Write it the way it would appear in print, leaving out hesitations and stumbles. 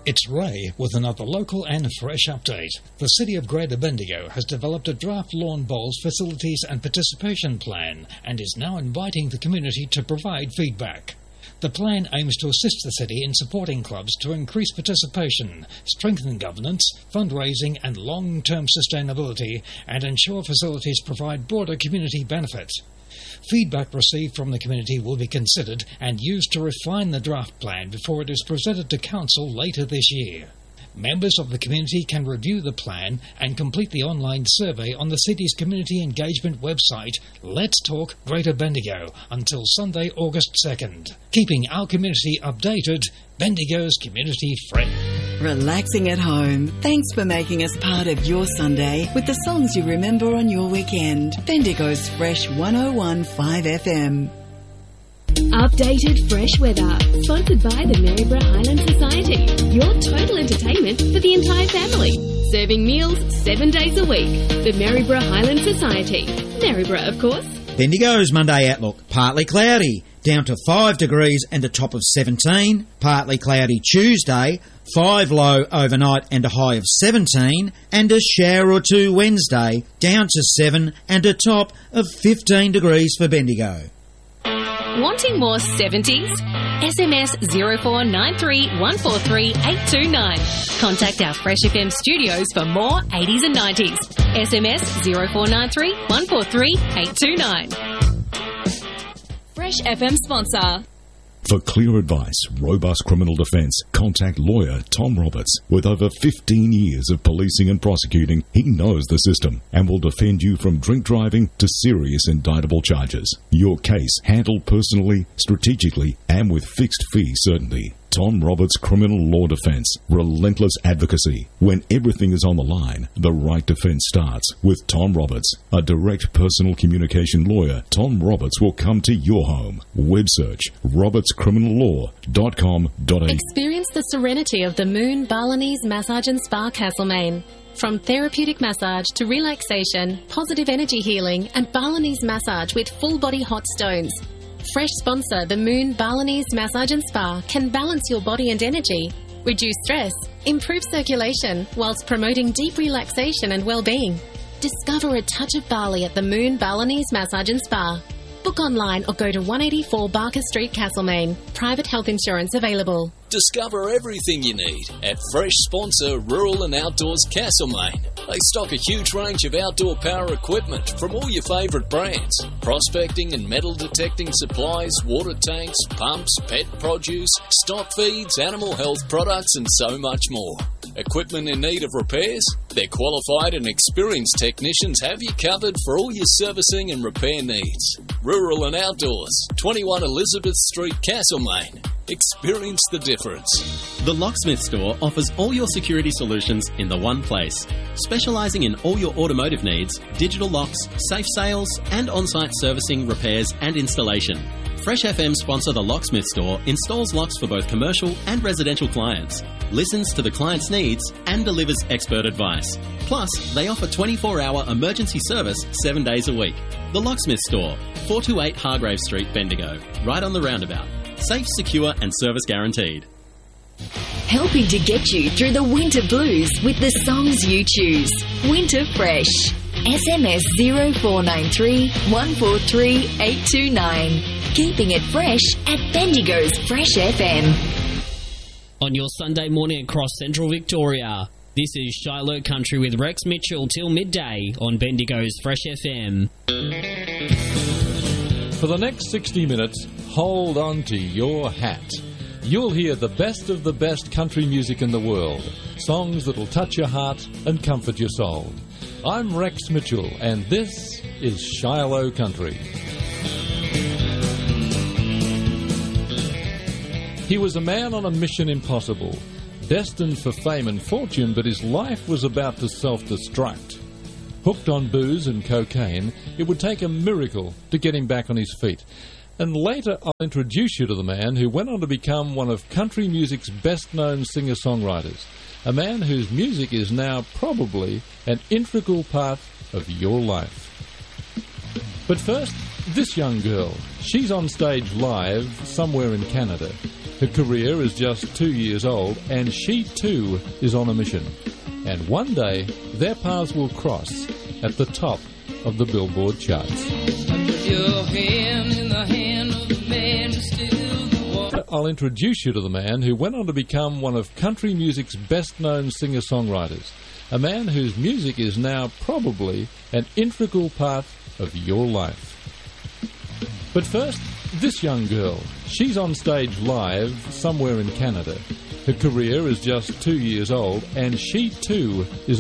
It's Ray with another local and fresh update. The City of Greater Bendigo has developed a draft lawn bowls facilities and participation plan and is now inviting the community to provide feedback. The plan aims to assist the city in supporting clubs to increase participation, strengthen governance, fundraising and long-term sustainability, and ensure facilities provide broader community benefits. Feedback received from the community will be considered and used to refine the draft plan before it is presented to Council later this year. Members of the community can review the plan and complete the online survey on the city's community engagement website, Let's Talk Greater Bendigo, until Sunday, August 2nd. Keeping our community updated, Bendigo's community friend. Relaxing at home. Thanks for making us part of your Sunday with the songs you remember on your weekend. Bendigo's Fresh 101.5 FM. Updated fresh weather, sponsored by the Maryborough Highland Society. Your total entertainment for the entire family. Serving meals 7 days a week. The Maryborough Highland Society. Maryborough, of course. Bendigo's Monday outlook. Partly cloudy, down to 5 degrees and a top of 17. Partly cloudy Tuesday, 5 low overnight and a high of 17. And a shower or two Wednesday, down to 7 and a top of 15 degrees for Bendigo. Wanting more 70s? SMS 0493 143 829. Contact our Fresh FM studios for more 80s and 90s. SMS 0493 143 829. Fresh FM sponsor. For clear advice, robust criminal defence, contact lawyer Tom Roberts. With over 15 years of policing and prosecuting, he knows the system and will defend you from drink driving to serious indictable charges. Your case handled personally, strategically, and with fixed fee certainty. Tom Roberts Criminal Law Defence. Relentless advocacy. When everything is on the line, the right defence starts with Tom Roberts. A direct personal communication lawyer, Tom Roberts will come to your home. Web search robertscriminallaw.com.au. Experience the serenity of the Moon Balinese Massage and Spa Castlemaine. From therapeutic massage to relaxation, positive energy healing and Balinese massage with full body hot stones. Fresh sponsor, the Moon Balinese Massage and Spa, can balance your body and energy, reduce stress, improve circulation, whilst promoting deep relaxation and well-being. Discover a touch of Bali at the Moon Balinese Massage and Spa. Book online or go to 184 Barker Street, Castlemaine. Private health insurance available. Discover everything you need at fresh sponsor Rural and Outdoors Castlemaine. They stock a huge range of outdoor power equipment from all your favourite brands. Prospecting and metal detecting supplies, water tanks, pumps, pet produce, stock feeds, animal health products and so much more. Equipment in need of repairs? Their qualified and experienced technicians have you covered for all your servicing and repair needs. Rural and Outdoors, 21 Elizabeth Street, Castlemaine. Experience the difference. The Locksmith Store offers all your security solutions in the one place. Specialising in all your automotive needs, digital locks, safe sales and on-site servicing, repairs and installation. Fresh FM sponsor The Locksmith Store installs locks for both commercial and residential clients, listens to the client's needs and delivers expert advice. Plus, they offer 24-hour emergency service 7 days a week. The Locksmith Store, 428 Hargrave Street, Bendigo, right on the roundabout. Safe, secure and service guaranteed. Helping to get you through the winter blues with the songs you choose. Winter Fresh. SMS 0493 143 829. Keeping it fresh at Bendigo's Fresh FM. On your Sunday morning across Central Victoria, this is Shiloh Country with Rex Mitchell till midday on Bendigo's Fresh FM. For the next 60 minutes, hold on to your hat. You'll hear the best of the best country music in the world. Songs that'll touch your heart and comfort your soul. I'm Rex Mitchell, and this is Shiloh Country. He was a man on a mission impossible, destined for fame and fortune, but his life was about to self-destruct. Hooked on booze and cocaine, it would take a miracle to get him back on his feet. And later I'll introduce you to the man who went on to become one of country music's best-known singer-songwriters, a man whose music is now probably an integral part of your life. But first, this young girl. She's on stage live somewhere in Canada. Her career is just 2 years old, and she too is on a mission. And one day, their paths will cross at the top of the Billboard charts. I'll introduce you to the man who went on to become one of country music's best-known singer-songwriters, a man whose music is now probably an integral part of your life. But first, this young girl. She's on stage live somewhere in Canada. Her career is just 2 years old, and she too is